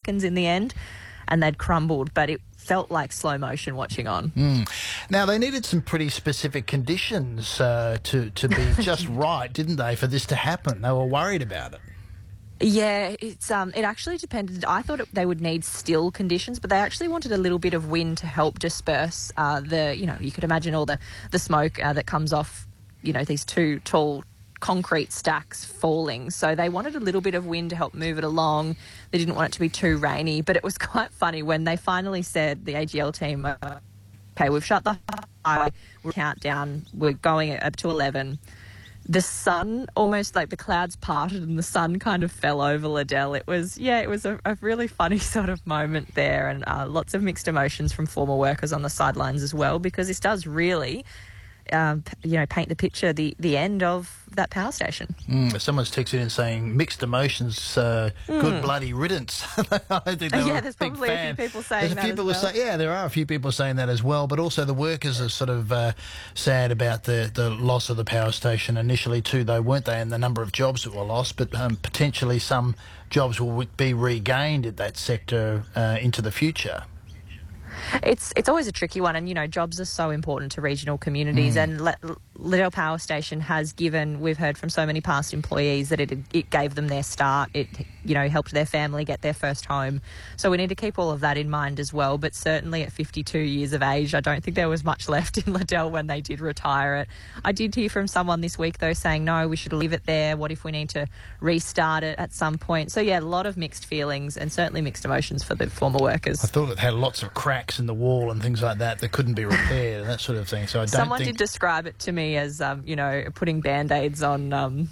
seconds in the end, and they'd crumbled, but it felt like slow motion watching on. Now, they needed some pretty specific conditions to be just right, didn't they, for this to happen? They were worried about it. Yeah, it actually depended. I thought they would need still conditions, but they actually wanted a little bit of wind to help disperse you could imagine all the smoke that comes off, these two tall concrete stacks falling. So they wanted a little bit of wind to help move it along. They didn't want it to be too rainy, but it was quite funny when they finally said, the AGL team, okay, we've shut the highway, we're countdown, we're going up to 11. The sun, almost like the clouds parted and the sun kind of fell over Liddell. It was a really funny sort of moment there, and lots of mixed emotions from former workers on the sidelines as well, because this does really, paint the picture, the end of that power station. Someone's texted in saying mixed emotions, good bloody riddance. I think there's probably a few people saying that as well. There are a few people saying that as well, but also the workers are sort of sad about the loss of the power station initially too, though, weren't they, and the number of jobs that were lost, but potentially some jobs will be regained at that sector into the future. It's always a tricky one, and jobs are so important to regional communities, and Liddell Power Station has given, we've heard from so many past employees that it gave them their start, it helped their family get their first home, so we need to keep all of that in mind as well. But certainly at 52 years of age, I don't think there was much left in Liddell when they did retire it. I did hear from someone this week though saying, no, we should leave it there, what if we need to restart it at some point? So yeah, a lot of mixed feelings and certainly mixed emotions for the former workers. I thought it had lots of cracks in the wall and things like that couldn't be repaired and that sort of thing. So Someone did describe it to me as, putting Band-Aids on,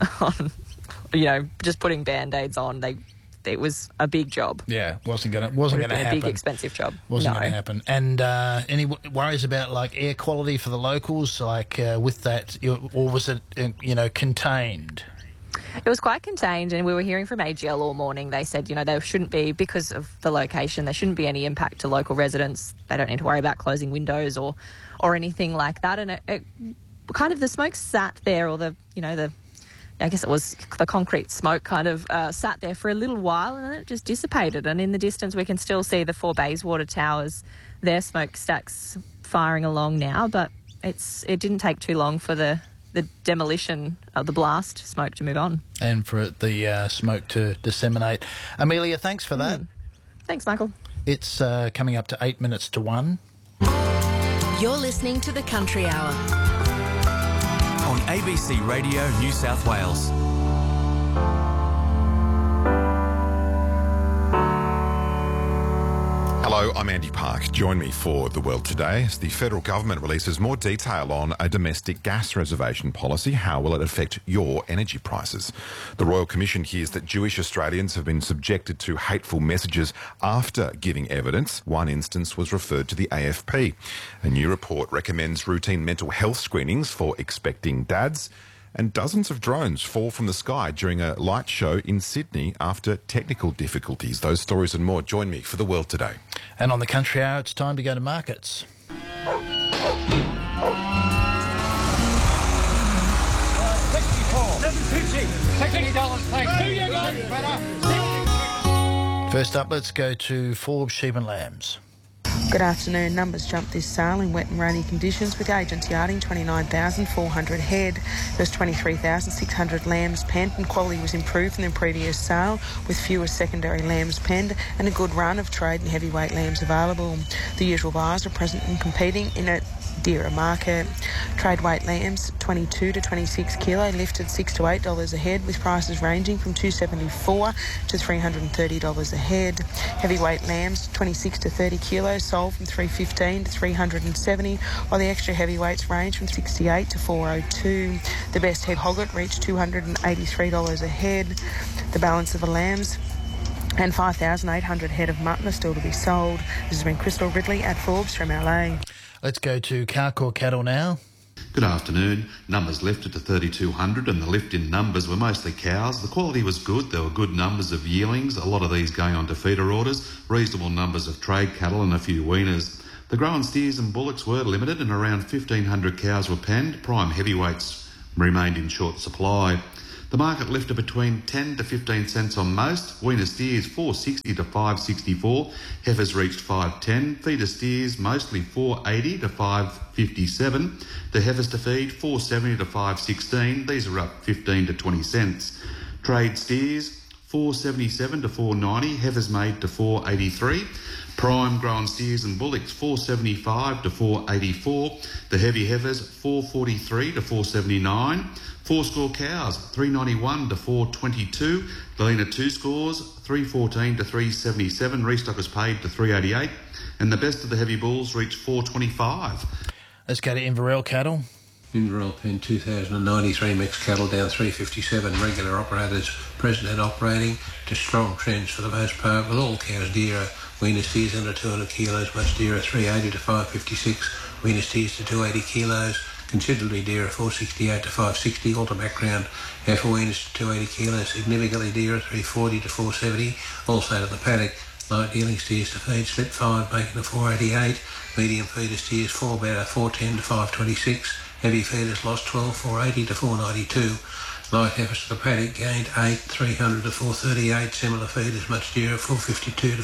just putting Band-Aids on. It was a big job. Yeah, wasn't going to happen. A big, expensive job. Wasn't going to happen. And any worries about air quality for the locals, with that, or was it contained? It was quite contained, and we were hearing from AGL all morning. They said, there shouldn't be, because of the location, there shouldn't be any impact to local residents. They don't need to worry about closing windows or anything like that. And it kind of, the smoke sat there, or I guess it was the concrete smoke kind of sat there for a little while, and then it just dissipated. And in the distance, we can still see the 4 Bayswater towers, their smokestacks firing along now, but it didn't take too long for the demolition of the blast smoke to move on. And for the smoke to disseminate. Amelia, thanks for that. Thanks, Michael. It's coming up to 8 minutes to 1. You're listening to The Country Hour on ABC Radio New South Wales. Hello, I'm Andy Park. Join me for The World Today as the federal government releases more detail on a domestic gas reservation policy. How will it affect your energy prices? The Royal Commission hears that Jewish Australians have been subjected to hateful messages after giving evidence. One instance was referred to the AFP. A new report recommends routine mental health screenings for expecting dads. And dozens of drones fall from the sky during a light show in Sydney after technical difficulties. Those stories and more. Join me for The World Today. And on the Country Hour, it's time to go to markets. First up, let's go to Forbes Sheep and Lambs. Good afternoon. Numbers jumped this sale in wet and rainy conditions, with agents yarding 29,400 head. There was 23,600 lambs penned, and quality was improved from the previous sale, with fewer secondary lambs penned and a good run of trade and heavyweight lambs available. The usual buyers are present and competing in a dearer market. Trade weight lambs 22 to 26 kilo lifted $6 to $8 a head, with prices ranging from $274 to $330 a head. Heavyweight lambs 26 to 30 kilos sold from $315 to $370, while the extra heavyweights range from $68 to $402. The best head hogget reached $283 a head. The balance of the lambs and 5,800 head of mutton are still to be sold. This has been Crystal Ridley at Forbes from LA. Let's go to Carcoar Cattle now. Good afternoon. Numbers lifted to 3,200 and the lift in numbers were mostly cows. The quality was good. There were good numbers of yearlings, a lot of these going on to feeder orders, reasonable numbers of trade cattle and a few weaners. The grown steers and bullocks were limited and around 1,500 cows were penned. Prime heavyweights remained in short supply. The market lifted between 10 to 15 cents on most. Weaner steers 460 to 564. Heifers reached 510. Feeder steers mostly 480 to 557. The heifers to feed 470 to 516. These are up 15 to 20 cents. Trade steers 477 to 490. Heifers made to 483. Prime grown steers and bullocks 475 to 484. The heavy heifers 443 to 479. 4-score cows 391 to 422. Bellina 2 scores 314 to 377. Restockers paid to 388. And the best of the heavy bulls reached 425. Let's go to Inverell cattle. Inverell pen 2,093 mixed cattle down 357. Regular operators present and operating to strong trends for the most part, with all cows dearer. Weaner steers under 200 kilos, much dearer 380 to 556. Weaner steers to 280 kilos, considerably dearer 468 to 560. Alter background heifer weaners to 280 kilos, significantly dearer 340 to 470. Also to the paddock, light dealing steers to feed slip 5 making a 488. Medium feeder steers 4 better 410 to 526. Heavy feeders lost 12, 480 to 492. Light heifers to the paddock gained 8, 300 to 438. Similar feeders much dearer, 452 to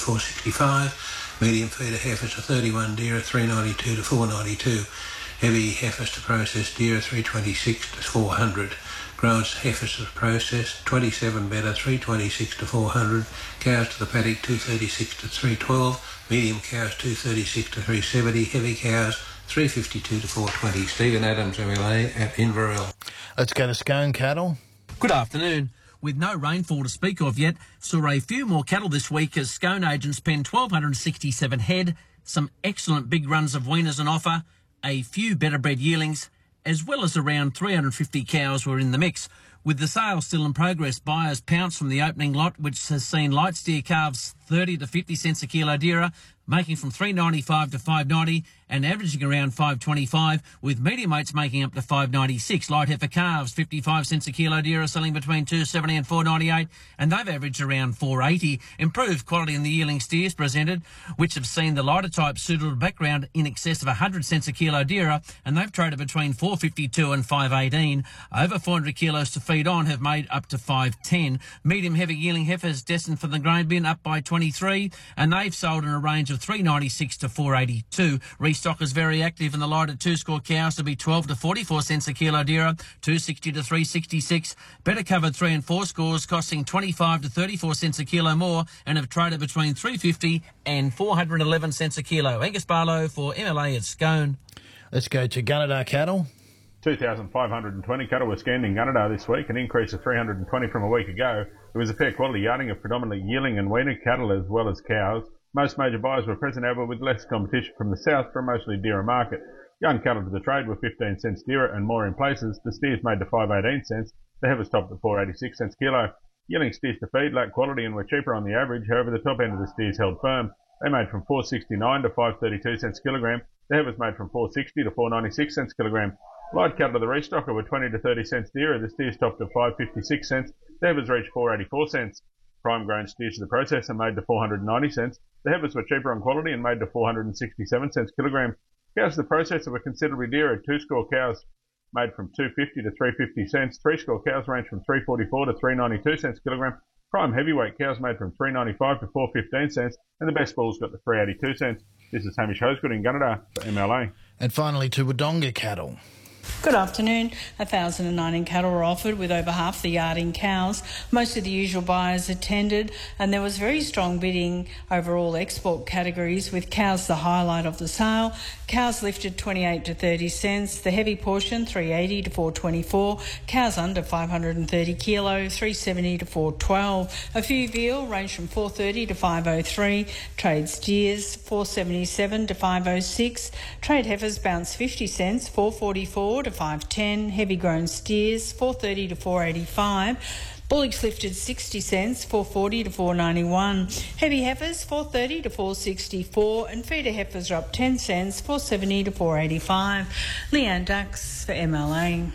465. Medium feeder heifers to 31 dearer, 392 to 492. Heavy heifers to process dearer, 326 to 400. Grown heifers to process 27 better, 326 to 400. Cows to the paddock 236 to 312. Medium cows 236 to 370. Heavy cows 352 to 420. Stephen Adams, MLA at Inverell. Let's go to Scone cattle. Good afternoon. With no rainfall to speak of yet, saw a few more cattle this week as Scone agents penned 1,267 head, some excellent big runs of weaners on offer, a few better bred yearlings, as well as around 350 cows were in the mix. With the sale still in progress, buyers pounced from the opening lot, which has seen light steer calves 30 to 50 cents a kilo dearer, making from $3.95 to $5.90 and averaging around $5.25, with medium weights making up to $5.96. Light heifer calves 55 cents a kilo dearer, selling between $2.70 and $4.98, and they've averaged around $4.80. Improved quality in the yearling steers presented, which have seen the lighter type suitable background in excess of 100 cents a kilo dearer, and they've traded between $4.52 and $5.18. Over 400 kilos to feed on have made up to $5.10. Medium heavy yearling heifers destined for the grain bin up by 23, and they've sold in a range of $3.96 to $4.82. Restockers very active in the lighter 2-score cows to be 12 to 44 cents a kilo dearer, $2.60 to $3.66. Better covered 3 and 4 scores costing 25 to 34 cents a kilo more and have traded between $3.50 and 411 cents a kilo. Angus Barlow for MLA at Scone. Let's go to Gunnedah cattle. 2,520 cattle were scanned in Gunnedah this week, an increase of 320 from a week ago. It was a fair quality yarding of predominantly yearling and weaner cattle as well as cows. Most major buyers were present, however, with less competition from the south for a mostly dearer market. Young cattle to the trade were 15 cents dearer and more in places. The steers made to 5.18 cents. The heifers topped at 4.86 cents kilo. Yearling steers to feed lacked quality and were cheaper on the average. However, the top end of the steers held firm. They made from 4.69 to 5.32 cents kilogram. The heifers made from 4.60 to 4.96 cents kilogram. Light cattle to the restocker were 20 to 30 cents dearer. The steers topped at 5.56 cents. The heifers reached 4.84 cents. Prime grown steers to the processor made to 490 cents. The heifers were cheaper on quality and made to 467 cents kilogram. Cows to the processor were considerably dearer. 2-score cows made from 250 to 350 cents. 3-score cows ranged from 344 to 392 cents kilogram. Prime heavyweight cows made from 395 to 415 cents, and the best bulls got to 382 cents. This is Hamish Hosegood in Gunnedah for MLA. And finally to Wodonga cattle. Good afternoon. 1,019 cattle were offered, with over half the yarding cows. Most of the usual buyers attended, and there was very strong bidding over all export categories, with cows the highlight of the sale. Cows lifted 28 to 30 cents. The heavy portion 380 to 424. Cows under 530 kilo 370 to 412. A few veal ranged from 430 to 503. Trade steers 477 to 506. Trade heifers bounced 50 cents 444 to 510. Heavy grown steers 430 to 485. Bullocks lifted 60 cents, 440 to 491. Heavy heifers 430 to 464, and feeder heifers are up 10 cents, 470 to 485. Leanne Dux for MLA.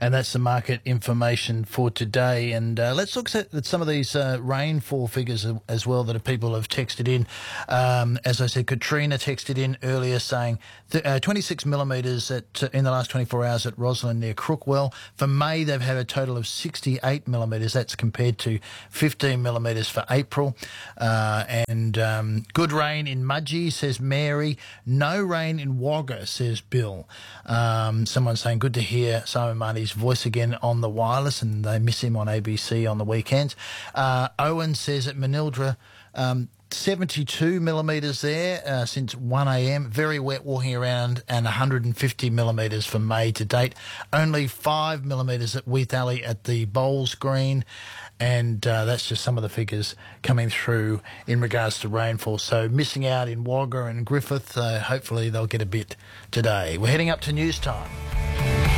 And that's the market information for today. And let's look at some of these rainfall figures as well that people have texted in. As I said, Katrina texted in earlier saying 26 millimetres in the last 24 hours at Roslyn near Crookwell. For May, they've had a total of 68 millimetres. That's compared to 15 millimetres for April. And good rain in Mudgee, says Mary. No rain in Wagga, says Bill. Someone saying, good to hear Simon Marnie's voice again on the wireless, and they miss him on ABC on the weekends. Owen says at Manildra, 72 millimetres there since 1am. Very wet walking around, and 150 millimetres for May to date. Only 5 millimetres at Weath Alley at the Bowls Green. And that's just some of the figures coming through in regards to rainfall. So missing out in Wagga and Griffith. Hopefully they'll get a bit today. We're heading up to news time.